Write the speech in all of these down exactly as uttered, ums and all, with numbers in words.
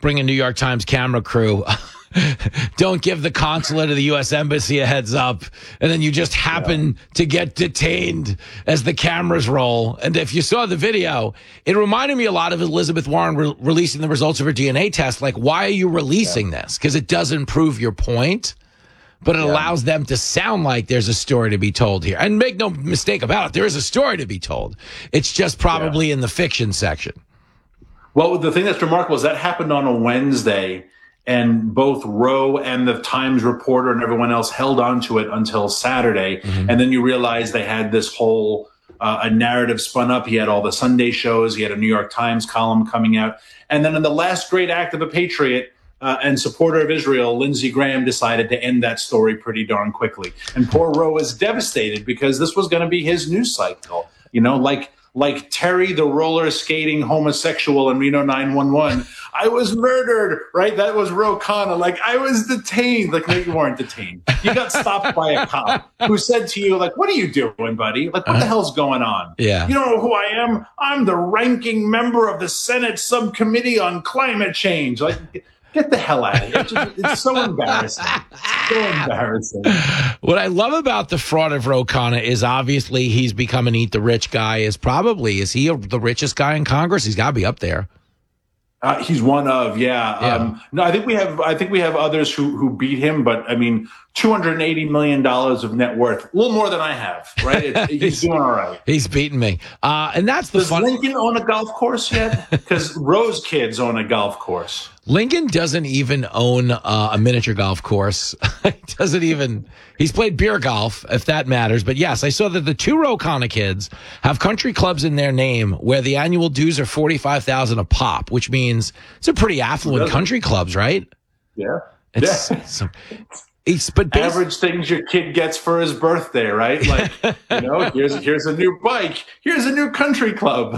bring a New York Times camera crew. Don't give the consulate or the U S embassy a heads up, and then you just happen yeah. to get detained as the cameras roll. And if you saw the video, it reminded me a lot of Elizabeth Warren re- releasing the results of her D N A test. Like, why are you releasing yeah. this? Because it doesn't prove your point, but it yeah. allows them to sound like there's a story to be told here. And make no mistake about it, there is a story to be told. It's just probably yeah. in the fiction section. Well, the thing that's remarkable is that happened on a Wednesday. And both Roe and the Times reporter and everyone else held on to it until Saturday. Mm-hmm. And then you realize they had this whole uh, a narrative spun up. He had all the Sunday shows. He had a New York Times column coming out. And then in the last great act of a patriot uh, and supporter of Israel, Lindsey Graham decided to end that story pretty darn quickly. And poor Roe is devastated because this was going to be his news cycle. You know, like like Terry, the roller skating homosexual in Reno nine one one. I was murdered, right? That was Ro Khanna. Like, I was detained. Like, no, you weren't detained. You got stopped by a cop who said to you, like, what are you doing, buddy? Like, what the hell's going on? Yeah. You don't know who I am? I'm the ranking member of the Senate Subcommittee on Climate Change. Like, get the hell out of here. It's, just, it's so embarrassing. So embarrassing. What I love about the fraud of Ro Khanna is obviously he's become an eat the rich guy. Is probably, is he the richest guy in Congress? He's got to be up there. Uh, he's one of, yeah. yeah. Um, no, I think we have, I think we have others who, who beat him, but I mean, two hundred eighty million dollars of net worth, a little more than I have, right? It, he's, he's doing all right. He's beating me. Uh, and that's the Does fun. Lincoln own a golf course yet? Because Rose's kids own a golf course. Lincoln doesn't even own uh, a miniature golf course. He doesn't even, he's played beer golf, if that matters. But yes, I saw that the two Ro Khanna kids have country clubs in their name where the annual dues are forty-five thousand dollars a pop, which means it's a pretty affluent country clubs, right? Yeah. It's, yeah. It's, it's, but bas- average things your kid gets for his birthday, right? Like, you know, here's, here's a new bike. Here's a new country club.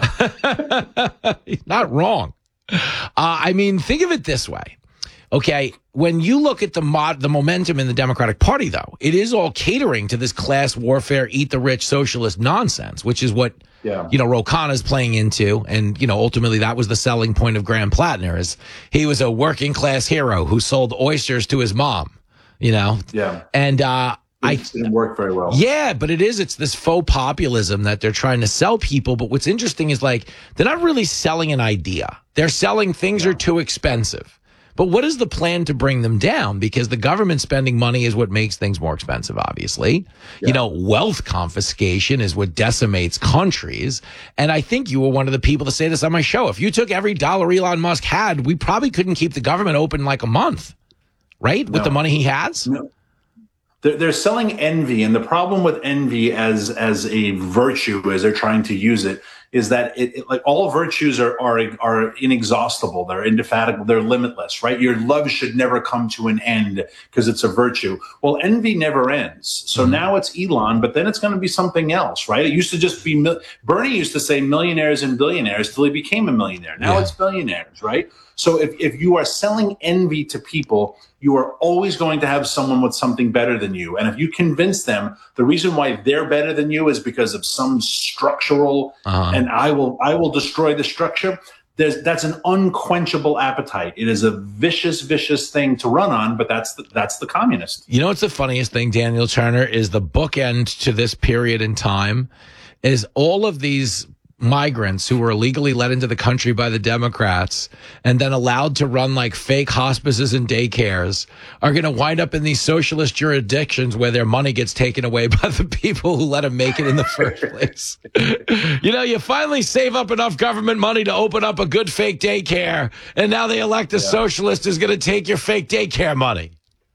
He's not wrong. Uh, I mean, think of it this way. Okay, when you look at the mod, the momentum in the Democratic Party, though, it is all catering to this class warfare, eat the rich socialist nonsense, which is what, yeah. you know, Ro Khanna is playing into. And, you know, ultimately that was the selling point of Graham Plattner, is he was a working class hero who sold oysters to his mom, you know? Yeah. And, uh, It didn't work very well. Yeah, but it is. It's this faux populism that they're trying to sell people. But what's interesting is, like, they're not really selling an idea. They're selling things yeah. are too expensive. But what is the plan to bring them down? Because the government spending money is what makes things more expensive, obviously. Yeah. You know, wealth confiscation is what decimates countries. And I think you were one of the people to say this on my show. If you took every dollar Elon Musk had, we probably couldn't keep the government open like a month, right? No. With the money he has? No. They're, they're selling envy, and the problem with envy as as a virtue, as they're trying to use it, is that it, it like all virtues are are are inexhaustible, they're indefatigable, they're limitless, right? Your love should never come to an end because it's a virtue. Well, envy never ends. So mm-hmm. now it's Elon, but then it's going to be something else, right? It used to just be mil- Bernie used to say millionaires and billionaires till he became a millionaire. Now yeah. it's billionaires, right? So if, if you are selling envy to people, you are always going to have someone with something better than you. And if you convince them the reason why they're better than you is because of some structural, uh-huh. and I will I will destroy the structure, there's, that's an unquenchable appetite. It is a vicious, vicious thing to run on, but that's the, that's the communist. You know what's the funniest thing, Daniel Turner, is the bookend to this period in time is all of these migrants who were illegally let into the country by the Democrats and then allowed to run like fake hospices and daycares are going to wind up in these socialist jurisdictions where their money gets taken away by the people who let them make it in the first place. You know, you finally save up enough government money to open up a good fake daycare, and now they elect a yeah. socialist who's going to take your fake daycare money.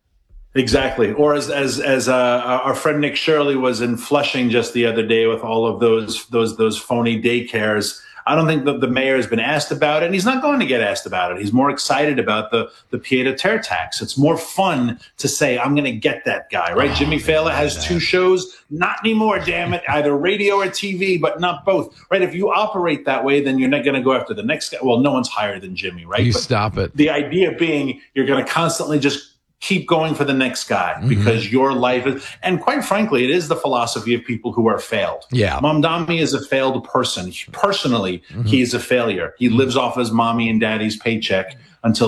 Exactly. Or as as as uh, our friend Nick Shirley was in Flushing just the other day with all of those those those phony daycares. I don't think that the mayor has been asked about it, and he's not going to get asked about it. He's more excited about the the pied-à-terre tax. It's more fun to say, I'm going to get that guy, right? Oh, Jimmy Fallon has that. two shows. Not anymore, damn it. Either radio or T V, but not both, right? If you operate that way, then you're not going to go after the next guy. Well, no one's higher than Jimmy, right? You but stop it. The idea being you're going to constantly just keep going for the next guy because mm-hmm. your life is, and quite frankly, it is the philosophy of people who are failed. Yeah. Mamdani is a failed person. Personally, mm-hmm. he is a failure. He lives off his mommy and daddy's paycheck until